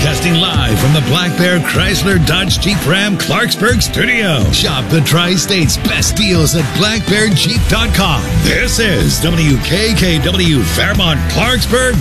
Broadcasting live from the Black Bear Chrysler Dodge Jeep Ram Clarksburg studio. Shop the Tri-State's best deals at blackbearjeep.com. This is WKKW Fairmont Clarksburg